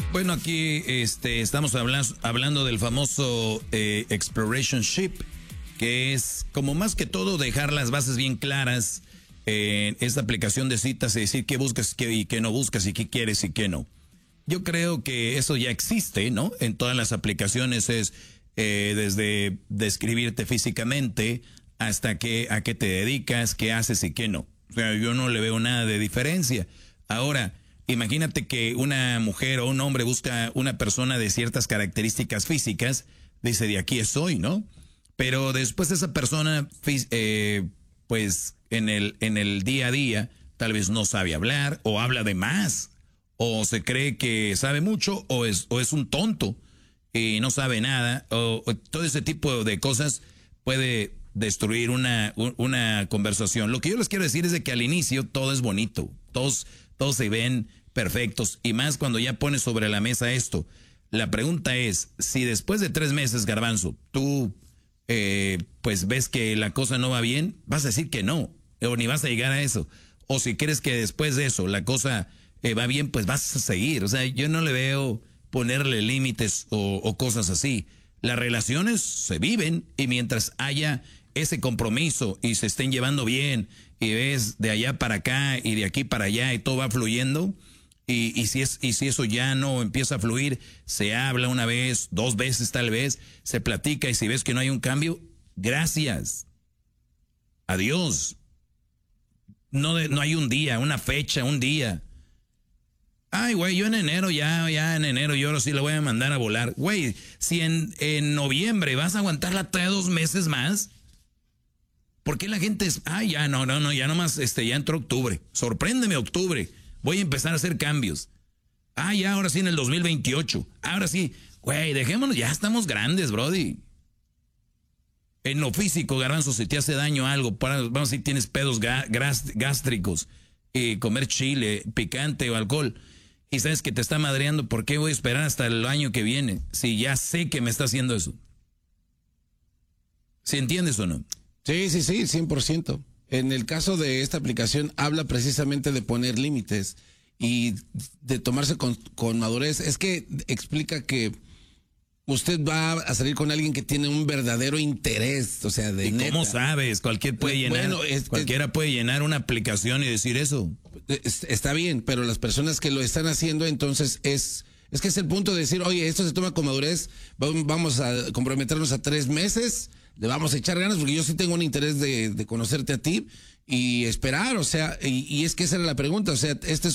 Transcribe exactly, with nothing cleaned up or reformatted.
Bueno, aquí este, estamos hablando, hablando del famoso eh, Exploration Ship, que es como más que todo dejar las bases bien claras en esta aplicación de citas y decir qué buscas qué, y qué no buscas y qué quieres y qué no. Yo creo que eso ya existe, ¿no? En todas las aplicaciones es eh, desde describirte físicamente hasta que, a qué te dedicas, qué haces y qué no. O sea, yo no le veo nada de diferencia. Ahora, imagínate que una mujer o un hombre busca una persona de ciertas características físicas, dice de aquí soy, ¿no? Pero después esa persona, eh, pues en el, en el día a día, tal vez no sabe hablar o habla de más, o se cree que sabe mucho o es, o es un tonto y no sabe nada, o, o todo ese tipo de cosas puede destruir una, una conversación. Lo que yo les quiero decir es de que al inicio todo es bonito, todos, todos se ven perfectos, y más cuando ya pones sobre la mesa esto. La pregunta es, si después de tres meses, Garbanzo, tú eh, pues ves que la cosa no va bien, vas a decir que no, o ni vas a llegar a eso. O si crees que después de eso la cosa eh, va bien, pues vas a seguir. O sea, yo no le veo ponerle límites o, o cosas así. Las relaciones se viven, y mientras haya ese compromiso y se estén llevando bien y ves de allá para acá y de aquí para allá y todo va fluyendo, y, y, si es, y si eso ya no empieza a fluir, se habla una vez, dos veces tal vez, se platica, y si ves que no hay un cambio, gracias, adiós. No, de, no hay un día, una fecha, un día. Ay, güey, yo en enero, ya, ya en enero, yo ahora sí la voy a mandar a volar. Güey, si en, en noviembre vas a aguantarla todavía dos meses más, ¿por qué la gente es, ay, ya, no, no, no, ya nomás, este, ya entró octubre, sorpréndeme octubre, voy a empezar a hacer cambios. Ah, ya, ahora sí en el dos mil veintiocho, ahora sí, güey, dejémonos, ya estamos grandes, brody. En lo físico, Garbanzo, si te hace daño algo, para, vamos a decir, tienes pedos gástricos, y comer chile, picante o alcohol, y sabes que te está madreando, ¿por qué voy a esperar hasta el año que viene si ya sé que me está haciendo eso? ¿Sí entiendes o no? Sí, sí, sí, cien por ciento. En el caso de esta aplicación habla precisamente de poner límites y de tomarse con, con madurez. Es que explica que usted va a salir con alguien que tiene un verdadero interés, o sea, de ¿Y neta. cómo sabes? Cualquier puede llenar, bueno, es, cualquiera es, puede llenar una aplicación y decir eso. Es, está bien, pero las personas que lo están haciendo, entonces es... Es que es el punto de decir, oye, esto se toma con madurez, vamos a comprometernos a tres meses, le vamos a echar ganas, porque yo sí tengo un interés de, de conocerte a ti y esperar, o sea, y, y es que esa era la pregunta, o sea, este es